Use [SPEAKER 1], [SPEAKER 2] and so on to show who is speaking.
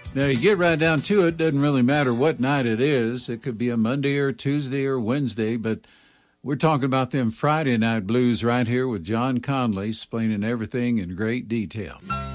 [SPEAKER 1] Now, you get right down to it, doesn't really matter what night it is. It could be a Monday or Tuesday or Wednesday, but we're talking about them Friday night blues right here with John Conley, explaining everything in great detail.